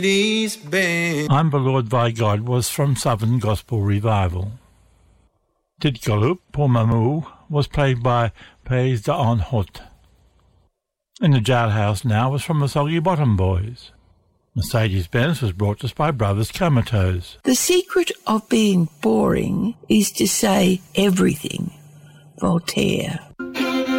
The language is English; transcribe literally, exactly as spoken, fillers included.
I'm the Lord thy God was from Southern Gospel Revival. Tidgalup Pomamu was played by Pays d'En Haut. In the Jailhouse Now was from the Soggy Bottom Boys. Mercedes-Benz was brought to us by Brothers Comatose. The secret of being boring is to say everything. Voltaire.